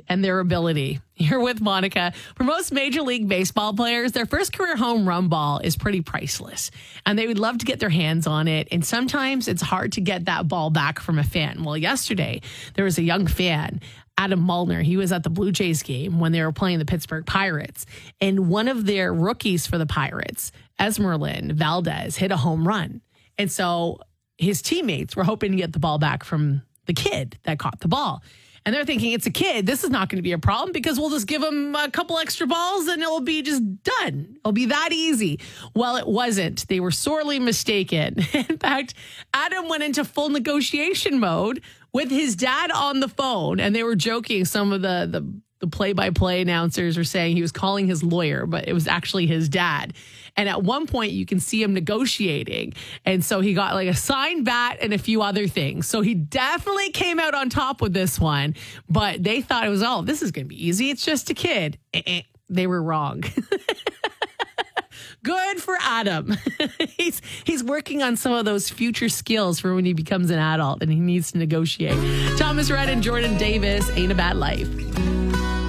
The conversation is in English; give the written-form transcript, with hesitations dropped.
and their ability. Here with Monica. For most Major League Baseball players, their first career home run ball is pretty priceless, and they would love to get their hands on it. And sometimes it's hard to get that ball back from a fan. Well, yesterday, there was a young fan, Adam Mullner. He was at the Blue Jays game when they were playing the Pittsburgh Pirates, and one of their rookies for the Pirates, Esmeralyn Valdez, hit a home run. And so his teammates were hoping to get the ball back from the kid that caught the ball. And they're thinking, it's a kid. This is not going to be a problem because we'll just give him a couple extra balls and it'll be just done. It'll be that easy. Well, it wasn't. They were sorely mistaken. In fact, Adam went into full negotiation mode with his dad on the phone. And they were joking. Some of the play-by-play announcers were saying he was calling his lawyer, but it was actually his dad. And at one point, you can see him negotiating. And so he got like a signed bat and a few other things. So he definitely came out on top with this one. But they thought it was, oh, this is going to be easy. It's just a kid. They were wrong. Good for Adam. He's working on some of those future skills for when he becomes an adult and he needs to negotiate. Thomas Rhett and Jordan Davis, Ain't a Bad Life.